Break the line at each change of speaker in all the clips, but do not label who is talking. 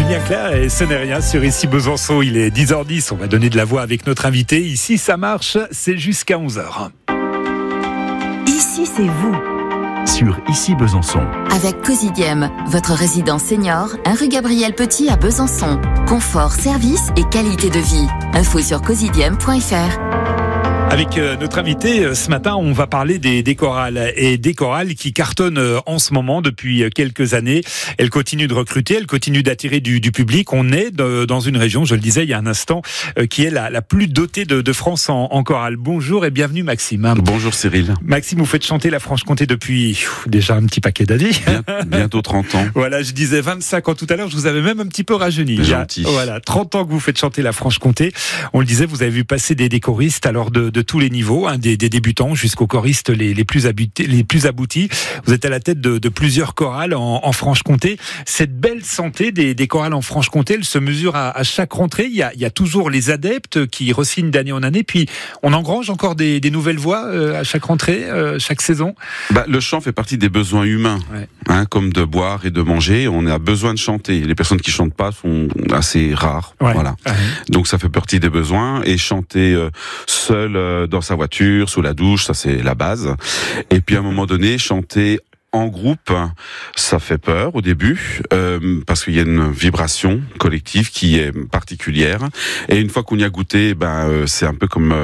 Julien Clerc et ce n'est rien sur Ici Besançon. Il est 10h10. On va donner de la voix avec notre invité. Ici, ça marche. C'est jusqu'à 11h.
Ici, c'est vous.
Sur Ici Besançon.
Avec Cosidiem, votre résidence senior, 1 rue Gabriel Petit à Besançon. Confort, service et qualité de vie. Info sur cosidiem.fr.
Avec notre invité, ce matin, on va parler des chorales et des chorales qui cartonnent en ce moment depuis quelques années. Elles continuent de recruter, elles continuent d'attirer du public. On est dans une région, je le disais il y a un instant, qui est la plus dotée de France en chorale. Bonjour et bienvenue Maxime.
Bonjour Cyril.
Maxime, vous faites chanter la Franche-Comté depuis déjà un petit paquet d'années.
Bientôt 30 ans.
Voilà, je disais 25 ans tout à l'heure, je vous avais même un petit peu rajeuni.
Gentil.
Voilà, 30 ans que vous faites chanter la Franche-Comté. On le disait, vous avez vu passer des choristes alors de tous les niveaux, des débutants jusqu'aux choristes les plus aboutis. Vous êtes à la tête de plusieurs chorales en Franche-Comté. Cette belle santé des chorales en Franche-Comté, elle se mesure à chaque rentrée. Il y a toujours les adeptes qui re-signent d'année en année, puis on engrange encore des nouvelles voix à chaque rentrée, chaque saison.
Le chant fait partie des besoins humains, comme de boire et de manger. On a besoin de chanter. Les personnes qui chantent pas sont assez rares. Ouais. Voilà. Donc ça fait partie des besoins. Et chanter seul dans sa voiture, sous la douche, ça c'est la base. Et puis à un moment donné, chanter en groupe, ça fait peur au début, parce qu'il y a une vibration collective qui est particulière. Et une fois qu'on y a goûté, c'est un peu comme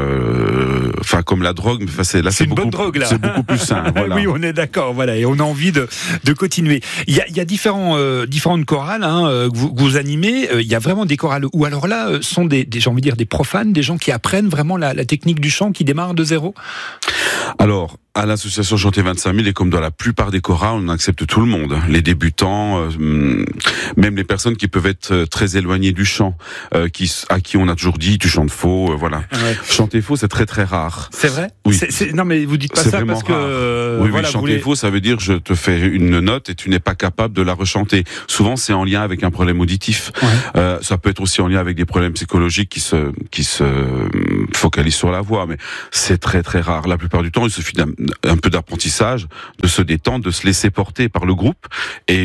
la drogue. Mais c'est
une bonne drogue là.
C'est beaucoup plus sain. Voilà.
Oui, on est d'accord. Voilà, et on a envie de continuer. Il y a différentes chorales que vous animez. Il y a vraiment des chorales où alors là sont des j'ai envie de dire des profanes, des gens qui apprennent vraiment la technique du chant, qui démarrent de zéro.
Alors, à l'association Chanter 25 000, et comme dans la plupart des chorales, on accepte tout le monde. Les débutants, même les personnes qui peuvent être très éloignées du chant, à qui on a toujours dit, tu chantes faux, voilà. Ouais. Chanter faux, c'est très très rare.
C'est vrai?
Oui.
Non mais vous dites pas ça parce que...
Oui, chanter faux, ça veut dire je te fais une note et tu n'es pas capable de la rechanter. Souvent, c'est en lien avec un problème auditif. Ouais. Ça peut être aussi en lien avec des problèmes psychologiques qui se focalisent sur la voix, mais c'est très très rare. La plupart du temps, il suffit un peu d'apprentissage, de se détendre, de se laisser porter par le groupe, et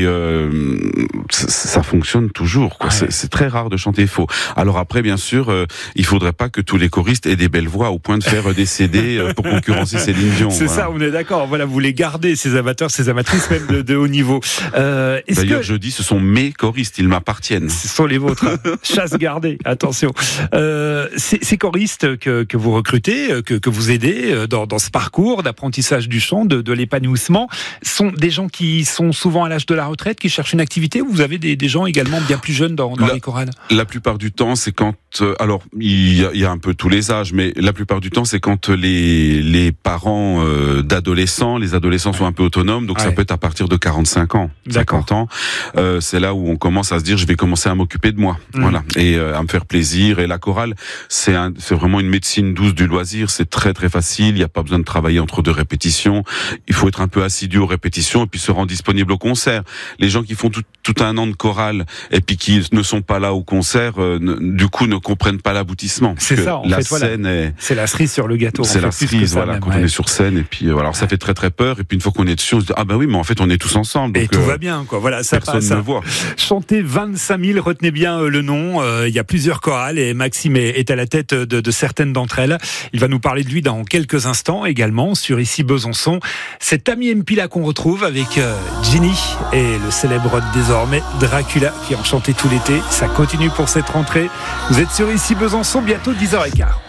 ça fonctionne toujours, quoi. Ouais. C'est très rare de chanter faux. Alors après, bien sûr, il faudrait pas que tous les choristes aient des belles voix au point de faire des CD pour concurrencer Céline Dion.
C'est ça, on est d'accord. Voilà, vous les gardez, ces amateurs, ces amatrices même de haut niveau.
D'ailleurs, je dis, ce sont mes choristes, ils m'appartiennent.
Ce sont les vôtres. Chasse gardée, attention. Ces choristes que vous recrutez, que vous aidez dans ce parcours d'apprentissage du chant, de l'épanouissement, sont des gens qui sont souvent à l'âge de la retraite, qui cherchent une activité, ou vous avez des gens également bien plus jeunes dans les chorales? La
plupart du temps, c'est quand... alors, il y a un peu tous les âges, mais la plupart du temps, c'est quand les parents d'adolescents, les adolescents sont un peu autonomes, donc ça peut être à partir de 45 ans, 50 ans. C'est là où on commence à se dire, je vais commencer à m'occuper de moi, voilà, et à me faire plaisir. Et la chorale, c'est vraiment une médecine douce du loisir, c'est très très facile, il n'y a pas besoin de travailler entre deux répétitions, il faut être un peu assidu aux répétitions et puis se rendre disponible au concert. Les gens qui font tout un an de chorale et puis qui ne sont pas là au concert, du coup ne comprennent pas l'aboutissement.
C'est ça, en fait,
scène
c'est la cerise sur le gâteau.
C'est la cerise, voilà, quand on est sur scène, et puis voilà, alors ça fait très très peur, et puis une fois qu'on est dessus, on se dit, oui, mais en fait on est tous ensemble. Donc,
et tout va bien, quoi. Voilà, ça
personne
passe.
ne voit.
Chanter 25 000, retenez bien le nom. Il y a plusieurs chorales et Maxime est à la tête de certaines d'entre elles. Il va nous parler de lui dans quelques instants également sur Ici Besançon. C'est Ami Mpila qu'on retrouve avec Ginny et le célèbre désormais Dracula qui ont chanté tout l'été. Ça continue pour cette rentrée. Vous êtes sur Ici Besançon, bientôt 10h15.